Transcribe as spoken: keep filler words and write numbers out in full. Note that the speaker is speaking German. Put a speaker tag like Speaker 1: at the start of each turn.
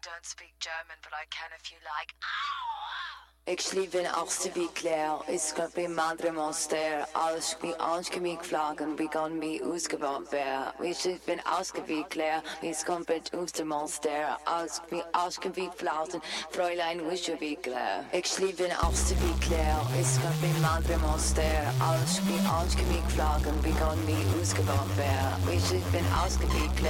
Speaker 1: don't speak German, but I can if you like.
Speaker 2: Ik schlief in achtste wie Claire, is got bij Madre Monster, alles wie aanschemiek vlagen, wie kan wie uitgebouwd werden. We schlief in achtste wie Claire, is komt bij Oestermonster, alles wie aanschemiek vlagen, Fräulein wische wie Claire. Ik schlief in achtste wie Claire, is got bij Madre Monster, alles wie aanschemiek vlagen, wie kan wie uitgebouwd werden. We schlief in achtste wie Claire.